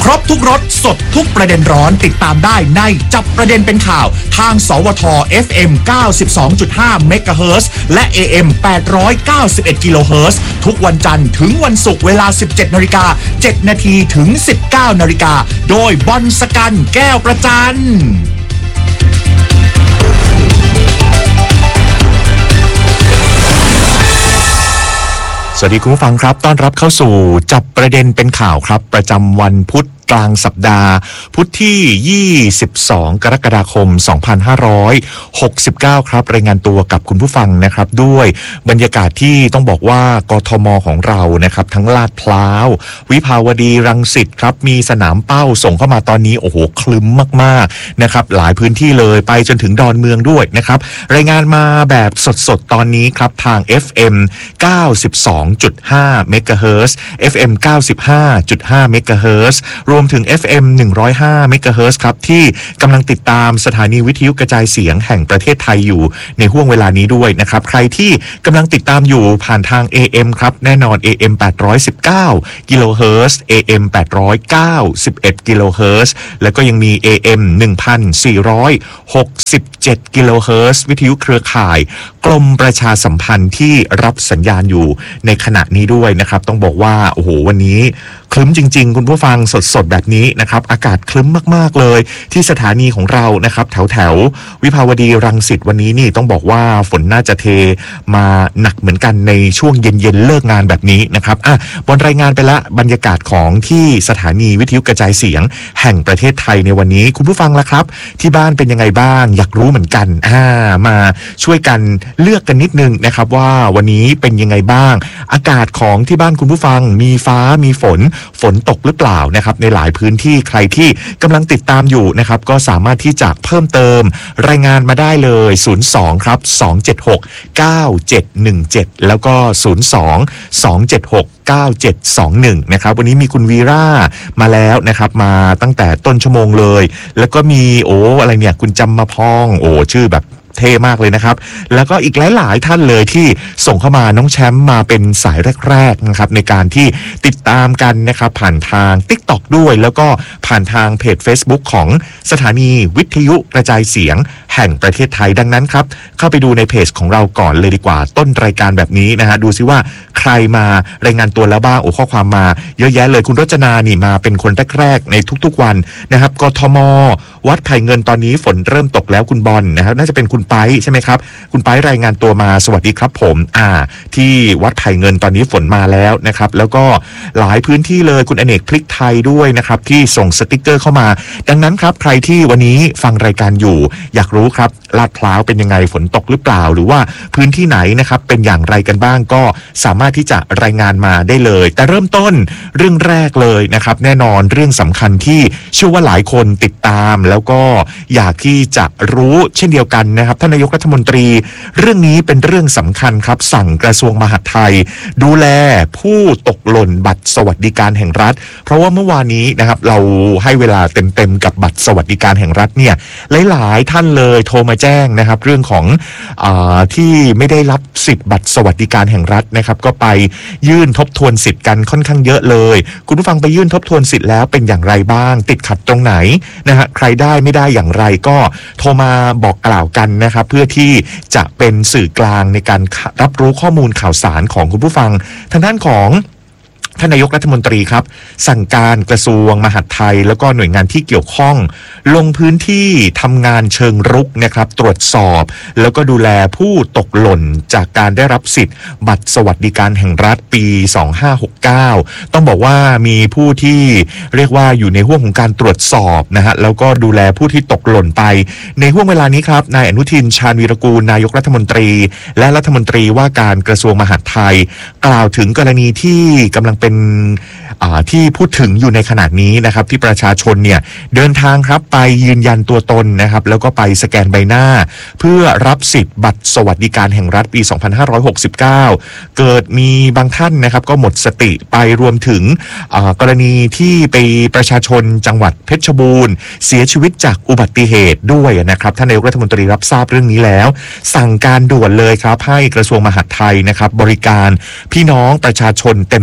รบทุกรสสดทุกประเด็นร้อนติดตามได้ในจับประเด็นเป็นข่าวทางสวท FM 92.5 เมกะเฮิรตซ์และ AM 891 กิโลเฮิรตซ์ทุกวันจันทร์ถึงวันศุกร์เวลา 17:07 น.ถึง 19:00 น.โดยบอลสกันแก้วประจันสวัสดีคุณผู้ฟังครับต้อนรับเข้าสู่จับประเด็นเป็นข่าวครับประจำวันพุธกลางสัปดาห์พุธที่22กรกฎาคม2569ครับรายงานตัวกับคุณผู้ฟังนะครับด้วยบรรยากาศที่ต้องบอกว่ากทมของเรานะครับทั้งลาดพร้าววิภาวดีรังสิตครับมีสนามเป้าส่งเข้ามาตอนนี้โอ้โหคลึ้มมากๆนะครับหลายพื้นที่เลยไปจนถึงดอนเมืองด้วยนะครับรายงานมาแบบสดๆตอนนี้ครับทาง FM 92.5 เมกะเฮิรตซ์ FM 95.5 เมกะเฮิรตซ์รวมถึง FM 105 เมกะเฮิรตซ์ครับที่กำลังติดตามสถานีวิทยุกระจายเสียงแห่งประเทศไทยอยู่ในห่วงเวลานี้ด้วยนะครับใครที่กำลังติดตามอยู่ผ่านทาง AM ครับแน่นอน AM 819 กิโลเฮิรตซ์ AM 891 กิโลเฮิรตซ์แล้วก็ยังมี AM 1467 กิโลเฮิรตซ์วิทยุเครือข่ายกรมประชาสัมพันธ์ที่รับสัญญาณอยู่ในขณะนี้ด้วยนะครับต้องบอกว่าโอ้โหวันนี้คลึ้มจริงๆคุณผู้ฟังสดๆแบบนี้นะครับอากาศคลึ้มมากๆเลยที่สถานีของเรานะครับแถววิภาวดีรังสิตวันนี้นี่ต้องบอกว่าฝนน่าจะเทมาหนักเหมือนกันในช่วงเย็นๆเลิกงานแบบนี้นะครับบนรายงานไปละบรรยากาศของที่สถานีวิทยุกระจายเสียงแห่งประเทศไทยในวันนี้คุณผู้ฟังล่ะครับที่บ้านเป็นยังไงบ้างอยากรู้เหมือนกันมาช่วยกันเลือกกันนิดนึงนะครับว่าวันนี้เป็นยังไงบ้างอากาศของที่บ้านคุณผู้ฟังมีฟ้ามีฝนตกหรือเปล่านะครับในหลายพื้นที่ใครที่กำลังติดตามอยู่นะครับก็สามารถที่จะเพิ่มเติมรายงานมาได้เลย02ครับ276 9717แล้วก็02 276 9721นะครับวันนี้มีคุณวีร่ามาแล้วนะครับมาตั้งแต่ต้นชั่วโมงเลยแล้วก็มีอะไรเนี่ยคุณจำมาพองชื่อแบบเท่มากเลยนะครับแล้วก็อีกหลายๆท่านเลยที่ส่งเข้ามาน้องแชมป์มาเป็นสายแรกๆนะครับในการที่ติดตามกันนะครับผ่านทาง TikTok ด้วยแล้วก็ผ่านทางเพจ Facebook ของสถานีวิทยุกระจายเสียงแห่งประเทศไทยดังนั้นครับเข้าไปดูในเพจของเราก่อนเลยดีกว่าต้นรายการแบบนี้นะฮะดูซิว่าใครมารายงานตัวแล้วบ้างข้อความมาเยอะแยะเลยคุณรจนานี่มาเป็นคนแรกๆในทุกๆวันนะครับกทมวัดไผ่เงินตอนนี้ฝนเริ่มตกแล้วคุณบอลนะครับน่าจะเป็นคุณไปใช่ไหมครับคุณไปรายงานตัวมาสวัสดีครับผมที่วัดไผ่เงินตอนนี้ฝนมาแล้วนะครับแล้วก็หลายพื้นที่เลยคุณอเนกพริกไทยด้วยนะครับที่ส่งสติกเกอร์เข้ามาดังนั้นครับใครที่วันนี้ฟังรายการอยู่อยากรู้ครับลาดพร้าวเป็นยังไงฝนตกหรือเปล่าหรือว่าพื้นที่ไหนนะครับเป็นอย่างไรกันบ้างก็สามารถที่จะรายงานมาได้เลยแต่เริ่มต้นเรื่องแรกเลยนะครับแน่นอนเรื่องสำคัญที่เชื่อว่าหลายคนติดตามแล้วก็อยากที่จะรู้เช่นเดียวกันนะครับท่านนายกรัฐมนตรีเรื่องนี้เป็นเรื่องสำคัญครับสั่งกระทรวงมหาดไทยดูแลผู้ตกหล่นบัตรสวัสดิการแห่งรัฐเพราะว่าเมื่อวานนี้นะครับเราให้เวลาเต็มๆกับบัตรสวัสดิการแห่งรัฐเนี่ยหลายๆท่านเลยโทรมาแจ้งนะครับเรื่องของที่ไม่ได้รับสิทธิ์บัตรสวัสดิการแห่งรัฐนะครับก็ไปยื่นทบทวนสิทธิ์กันค่อนข้างเยอะเลยคุณผู้ฟังไปยื่นทบทวนสิทธิ์แล้วเป็นอย่างไรบ้างติดขัดตรงไหนนะฮะใครได้ไม่ได้อย่างไรก็โทรมาบอกกล่าวกันนะครับเพื่อที่จะเป็นสื่อกลางในการรับรู้ข้อมูลข่าวสารของคุณผู้ฟังทางด้านของท่านนายกรัฐมนตรีครับสั่งการกระทรวงมหาดไทยแล้วก็หน่วยงานที่เกี่ยวข้องลงพื้นที่ทำงานเชิงรุกนะครับตรวจสอบแล้วก็ดูแลผู้ตกหล่นจากการได้รับสิทธิ์บัตรสวัสดิการแห่งรัฐปี2569ต้องบอกว่ามีผู้ที่เรียกว่าอยู่ในห่วงของการตรวจสอบนะฮะแล้วก็ดูแลผู้ที่ตกหล่นไปในห่วงเวลานี้ครับนายอนุทินชาญวีรกูลนายกรัฐมนตรีและรัฐมนตรีว่าการกระทรวงมหาดไทยกล่าวถึงกรณีที่กำลังเป็นที่พูดถึงอยู่ในขณะนี้นะครับที่ประชาชนเนี่ยเดินทางครับไปยืนยันตัวตนนะครับแล้วก็ไปสแกนใบหน้าเพื่อรับสิทธิ์บัตรสวัสดิการแห่งรัฐปี2569เกิดมีบางท่านนะครับก็หมดสติไปรวมถึงกรณีที่ไปประชาชนจังหวัดเพชรบูรณ์เสียชีวิตจากอุบัติเหตุด้วยนะครับท่านนายกรัฐมนตรีรับทราบเรื่องนี้แล้วสั่งการด่วนเลยครับให้กระทรวงมหาดไทยนะครับบริการพี่น้องประชาชนเต็มที่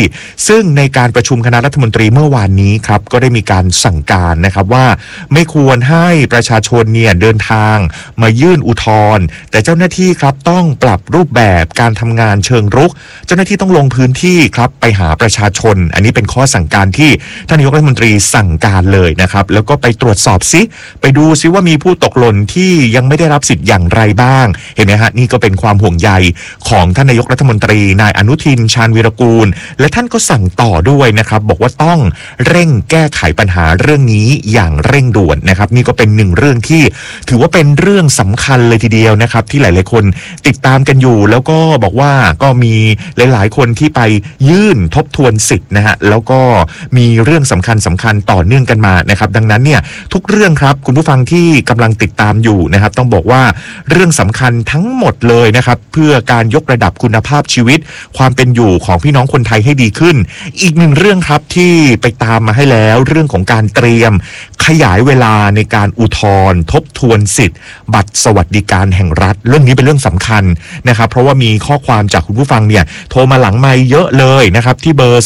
ซึ่งในการประชุมคณะรัฐมนตรีเมื่อวานนี้ครับก็ได้มีการสั่งการนะครับว่าไม่ควรให้ประชาชนเนี่ยเดินทางมายื่นอุทธรณ์แต่เจ้าหน้าที่ครับต้องปรับรูปแบบการทำงานเชิงรุกเจ้าหน้าที่ต้องลงพื้นที่ครับไปหาประชาชนอันนี้เป็นข้อสั่งการที่ท่านนายกรัฐมนตรีสั่งการเลยนะครับแล้วก็ไปตรวจสอบซิไปดูซิว่ามีผู้ตกหล่นที่ยังไม่ได้รับสิทธิ์อย่างไรบ้างเห็นไหมฮะนี่ก็เป็นความห่วงใยของท่านนายกรัฐมนตรีนายอนุทินชาญวีรกูลและท่านก็สั่งต่อด้วยนะครับบอกว่าต้องเร่งแก้ไขปัญหาเรื่องนี้อย่างเร่งด่วนนะครับนี่ก็เป็นหนึ่งเรื่องที่ถือว่าเป็นเรื่องสำคัญเลยทีเดียวนะครับที่หลายๆคนติดตามกันอยู่แล้วก็บอกว่าก็มีหลายๆคนที่ไปยื่นทบทวนสิทธิ์นะฮะแล้วก็มีเรื่องสำคัญต่อเนื่องกันมานะครับดังนั้นเนี่ยทุกเรื่องครับคุณผู้ฟังที่กำลังติดตามอยู่นะครับต้องบอกว่าเรื่องสำคัญทั้งหมดเลยนะครับเพื่อการยกระดับคุณภาพชีวิตความเป็นอยู่ของพี่น้องคนไทยให้ดีขึ้นอีกหนึ่งเรื่องครับที่ไปตามมาให้แล้วเรื่องของการเตรียมขยายเวลาในการอุทธรณ์ทบทวนสิทธิ์บัตรสวัสดิการแห่งรัฐเรื่องนี้เป็นเรื่องสำคัญนะครับเพราะว่ามีข้อความจากคุณผู้ฟังเนี่ยโทรมาหลังไมค์เยอะเลยนะครับที่เบอร์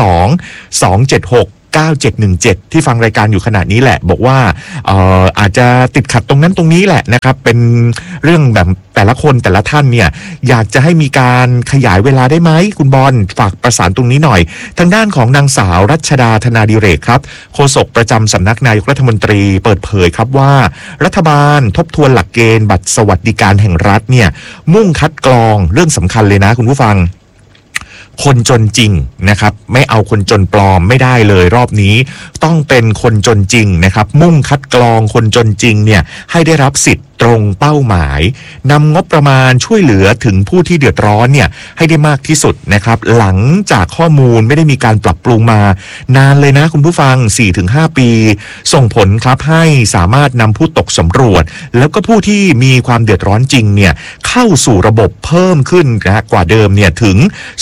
02-276-9717 ที่ฟังรายการอยู่ขณะนี้แหละบอกว่าอาจจะติดขัดตรงนั้นตรงนี้แหละนะครับเป็นเรื่องแบบแต่ละคนแต่ละท่านเนี่ยอยากจะให้มีการขยายเวลาได้ไหมคุณบอลฝากประสานตรงนี้หน่อยทางด้านของนางสาวรัชดาธนาดิเรกครับโฆษกประจำสำนักนายกรัฐมนตรีเปิดเผยครับว่ารัฐบาลทบทวนหลักเกณฑ์บัตรสวัสดิการแห่งรัฐเนี่ยมุ่งคัดกรองเรื่องสำคัญเลยนะคุณผู้ฟังคนจนจริงนะครับไม่เอาคนจนปลอมไม่ได้เลยรอบนี้ต้องเป็นคนจนจริงนะครับมุ่งคัดกรองคนจนจริงเนี่ยให้ได้รับสิทธิ์ตรงเป้าหมายนำงบประมาณช่วยเหลือถึงผู้ที่เดือดร้อนเนี่ยให้ได้มากที่สุดนะครับหลังจากข้อมูลไม่ได้มีการปรับปรุงมานานเลยนะคุณผู้ฟัง 4-5 ปีส่งผลครับให้สามารถนำผู้ตกสำรวจแล้วก็ผู้ที่มีความเดือดร้อนจริงเนี่ยเข้าสู่ระบบเพิ่มขึ้นนะกว่าเดิมเนี่ยถึง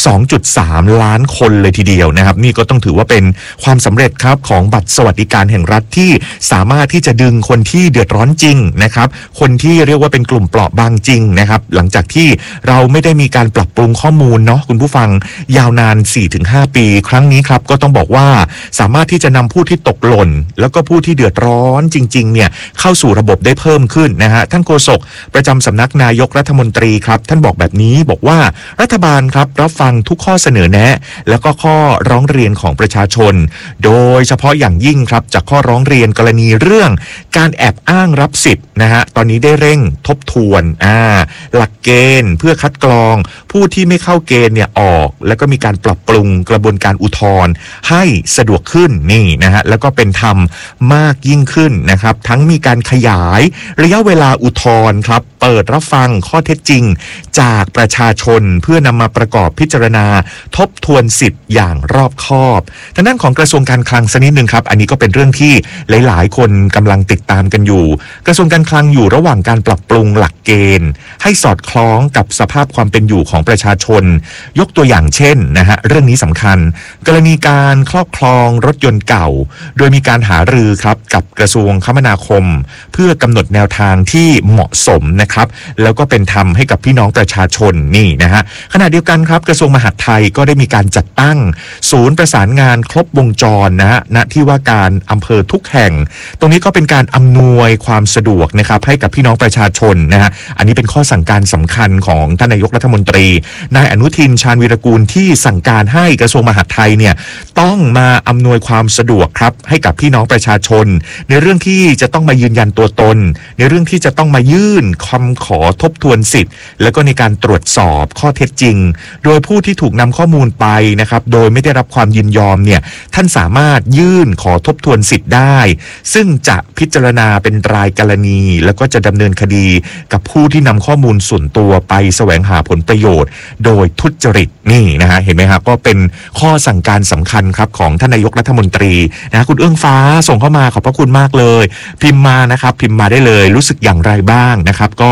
2.3 ล้านคนเลยทีเดียวนะครับนี่ก็ต้องถือว่าเป็นความสำเร็จครับของบัตรสวัสดิการแห่งรัฐที่สามารถที่จะดึงคนที่เดือดร้อนจริงนะครับคนที่เรียกว่าเป็นกลุ่มเปราะบางจริงนะครับหลังจากที่เราไม่ได้มีการปรับปรุงข้อมูลเนาะคุณผู้ฟังยาวนาน 4-5 ปีครั้งนี้ครับก็ต้องบอกว่าสามารถที่จะนำผู้ที่ตกหล่นแล้วก็ผู้ที่เดือดร้อนจริงๆเนี่ยเข้าสู่ระบบได้เพิ่มขึ้นนะฮะท่านโฆษกประจำสำนักนายกรัฐมนตรีครับท่านบอกแบบนี้บอกว่ารัฐบาลครับรับฟังทุกข้อเสนอแนะแล้วก็ข้อร้องเรียนของประชาชนโดยเฉพาะอย่างยิ่งครับจากข้อร้องเรียนกรณีเรื่องการแอบอ้างรับสิทธิ์นะฮะตอนนี้ได้เร่งทบทวนหลักเกณฑ์เพื่อคัดกรองผู้ที่ไม่เข้าเกณฑ์เนี่ยออกแล้วก็มีการปรับปรุงกระบวนการอุทธรณ์ให้สะดวกขึ้นนี่นะฮะแล้วก็เป็นธรรมมากยิ่งขึ้นนะครับทั้งมีการขยายระยะเวลาอุทธรณ์ครับเปิดรับฟังข้อเท็จจริงจากประชาชนเพื่อนำมาประกอบพิจารณาทบทวนสิทธิ์อย่างรอบคอบทางด้านของกระทรวงการคลังสักนิดนึงครับอันนี้ก็เป็นเรื่องที่หลายๆคนกำลังติดตามกันอยู่กระทรวงการคลังอยู่ระหว่างการปรับปรุงหลักเกณฑ์ให้สอดคล้องกับสภาพความเป็นอยู่ของประชาชนยกตัวอย่างเช่นนะฮะเรื่องนี้สำคัญกรณีการครอบครองรถยนต์เก่าโดยมีการหารือครับกับกระทรวงคมนาคมเพื่อกำหนดแนวทางที่เหมาะสมนะครับแล้วก็เป็นธรรมให้กับพี่น้องประชาชนนี่นะฮะขณะเดียวกันครับกระทรวงมหาดไทยก็ได้มีการจัดตั้งศูนย์ประสานงานครบวงจรนะฮะณที่ว่าการอำเภอทุกแห่งตรงนี้ก็เป็นการอำนวยความสะดวกนะครับให้กับพี่น้องประชาชนนะฮะอันนี้เป็นข้อสั่งการสำคัญของท่านนายกรัฐมนตรีนายอนุทินชาญวีรกูลที่สั่งการให้กระทรวงมหาดไทยเนี่ยต้องมาอำนวยความสะดวกครับให้กับพี่น้องประชาชนในเรื่องที่จะต้องมายืนยันตัวตนในเรื่องที่จะต้องมายื่นคำขอทบทวนสิทธิ์แล้วก็ในการตรวจสอบข้อเท็จจริงโดยผู้ที่ถูกนำข้อมูลไปนะครับโดยไม่ได้รับความยินยอมเนี่ยท่านสามารถยื่นขอทบทวนสิทธิ์ได้ซึ่งจะพิจารณาเป็นรายกรณีแล้วก็จะดำเนินคดีกับผู้ที่นำข้อมูลส่วนตัวไปแสวงหาผลประโยชน์โดยทุจริตนี่นะฮะเห็นไหมครับก็เป็นข้อสั่งการสำคัญครับของท่านนายกรัฐมนตรีนะคุณเอื้องฟ้าส่งเข้ามาขอบพระคุณมากเลยพิมพ์มานะครับพิมพ์มาได้เลยรู้สึกอย่างไรบ้างนะครับก็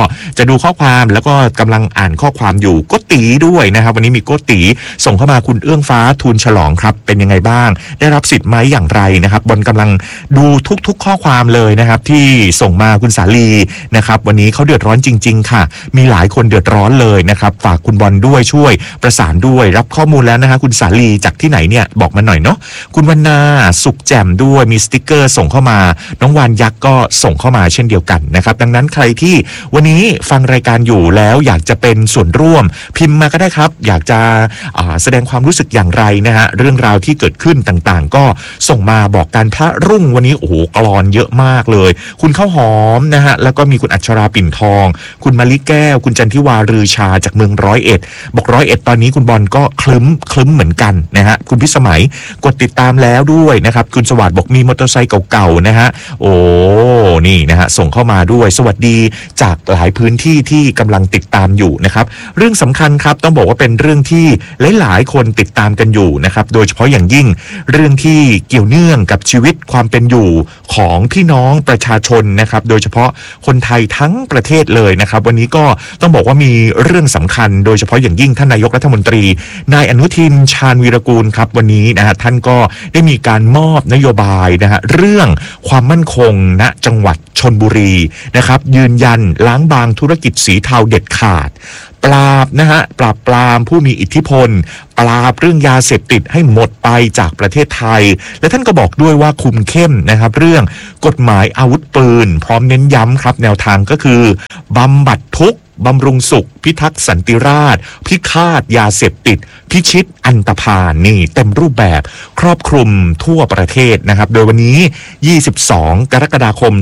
จะดูข้อความแล้วก็กำลังอ่านข้อความอยู่โกตีด้วยนะครับวันนี้มีโกตีส่งเข้ามาคุณเอื้องฟ้าทูลฉลองครับเป็นยังไงบ้างได้รับสิทธิ์ไหมอย่างไรนะครับบอลกำลังดูทุกข้อความเลยนะครับที่ส่งมาคุณสาลีนะครับวันนี้เขาเดือดร้อนจริงๆค่ะมีหลายคนเดือดร้อนเลยนะครับฝากคุณบอลด้วยช่วยประสานด้วยรับข้อมูลแล้วนะฮะคุณสาลีจากที่ไหนเนี่ยบอกมาหน่อยเนาะคุณวรรณาสุขแจ่มด้วยมีสติกเกอร์ส่งเข้ามาน้องวานยักษ์ก็ส่งเข้ามาเช่นเดียวกันนะครับดังนั้นใครที่วันนี้ฟังรายการอยู่แล้วอยากจะเป็นส่วนร่วมพิมพ์มาก็ได้ครับอยากจะแสดงความรู้สึกอย่างไรนะฮะเรื่องราวที่เกิดขึ้นต่างๆก็ส่งมาบอกกันพระรุ่งวันนี้โอ้โหกลอนเยอะมากเลยคุณข้าวหอมนะฮะแล้วก็มีคุณอัชราปิ่นทองคุณมะลิแก้วคุณจันทิวารือชาจากเมือง101บอก101ตอนนี้คุณบอลก็คลึ้มเหมือนกันนะฮะคุณพิสมัยกดติดตามแล้วด้วยนะครับคุณสวัสดิ์บอกมีมอเตอร์ไซค์เก่าๆนะฮะโอ้นี่นะฮะส่งเข้ามาด้วยสวัสดีจากหลายพื้นที่ที่กำลังติดตามอยู่นะครับเรื่องสำคัญครับต้องบอกว่าเป็นเรื่องที่หลายๆคนติดตามกันอยู่นะครับโดยเฉพาะอย่างยิ่งเรื่องที่เกี่ยวเนื่องกับชีวิตความเป็นอยู่ของพี่น้องประชาชนนะครับโดยเฉพาะคนไทยทั้งประเทศเลยนะครับวันนี้ก็ต้องบอกว่ามีเรื่องสำคัญโดยเฉพาะอย่างยิ่งท่านนายกรัฐมนตรีนายอนุทินชาญวีรกูลครับวันนี้นะฮะท่านก็ได้มีการมอบนโยบายนะฮะเรื่องความมั่นคงณจังหวัดชลบุรีนะครับยืนยันล้างบางธุรกิจสีเทาเด็ดขาดปราบนะฮะปรามผู้มีอิทธิพลปราบเรื่องยาเสพติดให้หมดไปจากประเทศไทยและท่านก็บอกด้วยว่าคุมเข้มนะครับเรื่องกฎหมายอาวุธปืนพร้อมเน้นย้ำครับแนวทางก็คือบำบัดทุกข์บำรุงสุขพิทักษ์สันติราษฎร์พิฆาตยาเสพติดพิชิตอันตพาลนี่เต็มรูปแบบครอบคลุมทั่วประเทศนะครับโดยวันนี้22กรกฎาคม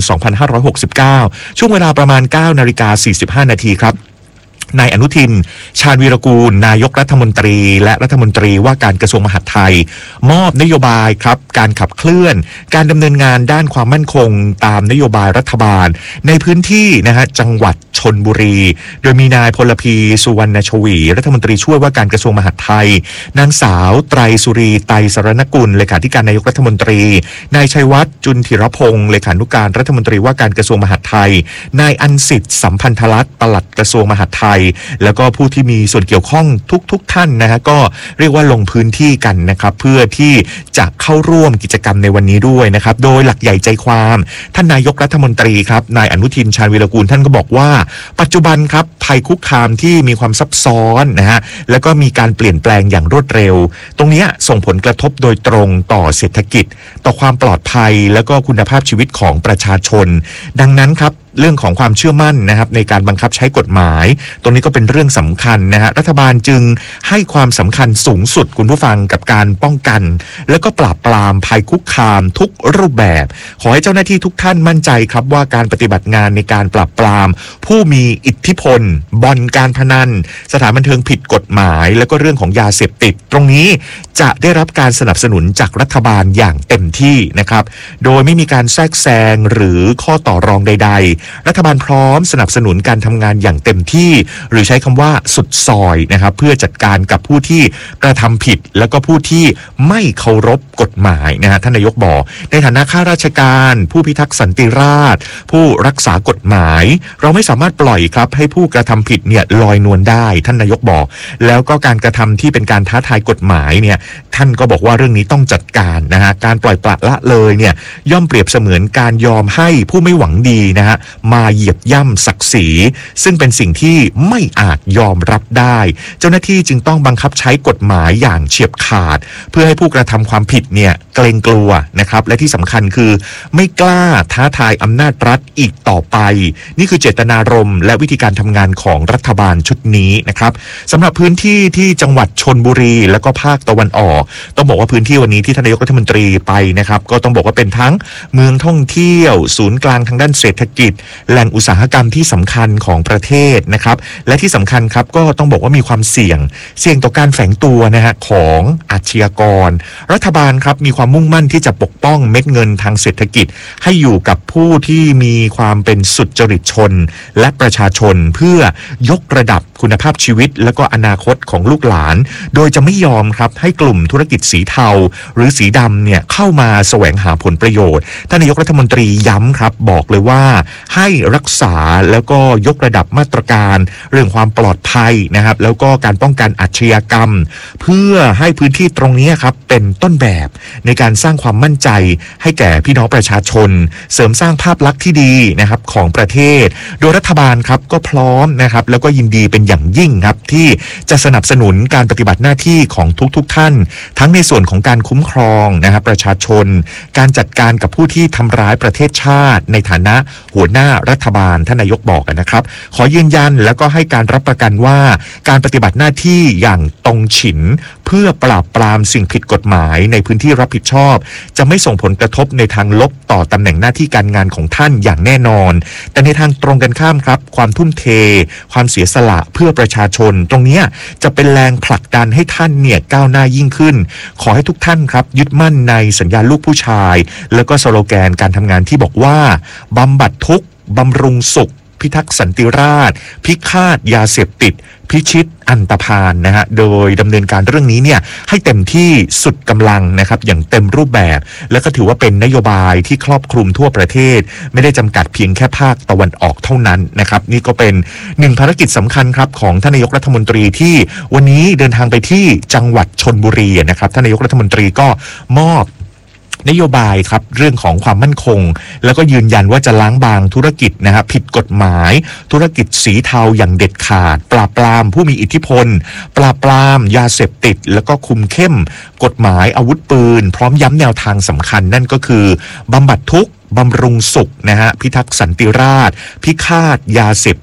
2569ช่วงเวลาประมาณ 9:45 นาทีครับนายอนุทินชาญวีรกูลนายกรัฐมนตรีและรัฐมนตรีว่าการกระทรวงมหาดไทยมอบนโยบายครับการขับเคลื่อนการดำเนินงานด้านความมั่นคงตามนโยบายรัฐบาลในพื้นที่นะฮะจังหวัดชลบุรีโดยมีนายพลพีสุวรรณชวีรัฐมนตรีช่วยว่าการกระทรวงมหาดไทยนางสาวไตรสุรีไตรสรณกุลเลขาธิการนายกรัฐมนตรีนายชัยวัฒน์จุนธิรพงศ์เลขานุการรัฐมนตรีว่าการกระทรวงมหาดไทยนายอันสิทธิ์สัมพันธรัตน์ปลัดกระทรวงมหาดไทยแล้วก็ผู้ที่มีส่วนเกี่ยวข้องทุกท่านนะฮะก็เรียกว่าลงพื้นที่กันนะครับเพื่อที่จะเข้าร่วมกิจกรรมในวันนี้ด้วยนะครับโดยหลักใหญ่ใจความท่านนายกรัฐมนตรีครับนายอนุทินชาญวีรกูลท่านก็บอกว่าปัจจุบันครับภัยคุกคามที่มีความซับซ้อนนะฮะแล้วก็มีการเปลี่ยนแปลงอย่างรวดเร็วตรงนี้ส่งผลกระทบโดยตรงต่อเศรษฐกิจต่อความปลอดภัยแล้วก็คุณภาพชีวิตของประชาชนดังนั้นครับเรื่องของความเชื่อมั่นนะครับในการบังคับใช้กฎหมายตรงนี้ก็เป็นเรื่องสำคัญนะฮะรัฐบาลจึงให้ความสำคัญสูงสุดคุณผู้ฟังกับการป้องกันแล้วก็ปราบปรามภัยคุกคามทุกรูปแบบขอให้เจ้าหน้าที่ทุกท่านมั่นใจครับว่าการปฏิบัติงานในการปราบปรามผู้มีอิทธิพลบ่อนการพนันสถานบันเทิงผิดกฎหมายแล้วก็เรื่องของยาเสพติดตรงนี้จะได้รับการสนับสนุนจากรัฐบาลอย่างเต็มที่นะครับโดยไม่มีการแทรกแซงหรือข้อต่อรองใดๆรัฐบาลพร้อมสนับสนุนการทำงานอย่างเต็มที่หรือใช้คำว่าสุดซอยนะครับเพื่อจัดการกับผู้ที่กระทำผิดแล้วก็ผู้ที่ไม่เคารพกฎหมายนะฮะท่านนายกบอกในฐานะข้าราชการผู้พิทักษ์สันติราษฎร์ผู้รักษากฎหมายเราไม่สามารถปล่อยครับให้ผู้กระทำผิดเนี่ยลอยนวลได้ท่านนายกบอกแล้วก็การกระทำที่เป็นการท้าทายกฎหมายเนี่ยท่านก็บอกว่าเรื่องนี้ต้องจัดการนะฮะการปล่อยปละละเลยเนี่ยย่อมเปรียบเสมือนการยอมให้ผู้ไม่หวังดีนะฮะมาเหยียบย่ำศักดิ์ศรีซึ่งเป็นสิ่งที่ไม่อาจยอมรับได้เจ้าหน้าที่จึงต้องบังคับใช้กฎหมายอย่างเฉียบขาดเพื่อให้ผู้กระทำความผิดเนี่ยเกรงกลัวนะครับและที่สำคัญคือไม่กล้าท้าทายอำนาจรัฐอีกต่อไปนี่คือเจตนารมณ์และวิธีการทำงานของรัฐบาลชุดนี้นะครับสำหรับพื้นที่ที่จังหวัดชลบุรีและก็ภาคตะวันออกต้องบอกว่าพื้นที่วันนี้ที่ท่านนายกรัฐมนตรีไปนะครับก็ต้องบอกว่าเป็นทั้งเมืองท่องเที่ยวศูนย์กลางทางด้านเศรษฐกิจแหล่งอุตสาหกรรมที่สำคัญของประเทศนะครับและที่สำคัญครับก็ต้องบอกว่ามีความเสี่ยงต่อการแฝงตัวนะฮะของอาชญากรรัฐบาลครับมีความมุ่งมั่นที่จะปกป้องเม็ดเงินทางเศรษฐกิจให้อยู่กับผู้ที่มีความเป็นสุจริตชนและประชาชนเพื่อยกระดับคุณภาพชีวิตและก็อนาคตของลูกหลานโดยจะไม่ยอมครับให้กลุ่มธุรกิจสีเทาหรือสีดำเนี่ยเข้ามาแสวงหาผลประโยชน์ท่านนายกรัฐมนตรีย้ำครับบอกเลยว่าให้รักษาแล้วก็ยกระดับมาตรการเรื่องความปลอดภัยนะครับแล้วก็การป้องกันอาชญากรรมเพื่อให้พื้นที่ตรงนี้ครับเป็นต้นแบบในการสร้างความมั่นใจให้แก่พี่น้องประชาชนเสริมสร้างภาพลักษณ์ที่ดีนะครับของประเทศโดยรัฐบาลครับก็พร้อมนะครับแล้วก็ยินดีเป็นอย่างยิ่งครับที่จะสนับสนุนการปฏิบัติหน้าที่ของทุกท่านทั้งในส่วนของการคุ้มครองนะครับประชาชนการจัดการกับผู้ที่ทำร้ายประเทศชาติในฐานะหัวหน้ารัฐบาลท่านนายกบอกนะครับขอยืนยันแล้วก็ให้การรับประกันว่าการปฏิบัติหน้าที่อย่างตรงฉินเพื่อปราบปรามสิ่งผิดกฎหมายในพื้นที่รับผิดชอบจะไม่ส่งผลกระทบในทางลบต่อตำแหน่งหน้าที่การงานของท่านอย่างแน่นอนแต่ในทางตรงกันข้ามครับความทุ่มเทความเสียสละเพื่อประชาชนตรงนี้จะเป็นแรงผลักดันให้ท่านเนี่ยก้าวหน้ายิ่งขึ้นขอให้ทุกท่านครับยึดมั่นในสัญญาลูกผู้ชายแล้วก็สโลแกนการทำงานที่บอกว่าบำบัดทุกข์บำรุงสุขพิทักษ์สันติราษฎร์พิฆาตยาเสพติดพิชิตอันตพาลนะฮะโดยดำเนินการเรื่องนี้เนี่ยให้เต็มที่สุดกำลังนะครับอย่างเต็มรูปแบบและก็ถือว่าเป็นนโยบายที่ครอบคลุมทั่วประเทศไม่ได้จำกัดเพียงแค่ภาคตะวันออกเท่านั้นนะครับนี่ก็เป็นหนึ่งภารกิจสำคัญครับของท่านนายกรัฐมนตรีที่วันนี้เดินทางไปที่จังหวัดชลบุรีนะครับท่านนายกรัฐมนตรีก็มอบนโยบายครับเรื่องของความมั่นคงแล้วก็ยืนยันว่าจะล้างบางธุรกิจนะครับผิดกฎหมายธุรกิจสีเทาอย่างเด็ดขาดปราบปรามผู้มีอิทธิพลปราบปรามยาเสพติดแล้วก็คุมเข้มกฎหมายอาวุธปืนพร้อมย้ำแนวทางสำคัญนั่นก็คือบำบัดทุกข์บำรุงสุขนะฮะพิทักษ์สันติราษฎร์พิฆาตยาเสพ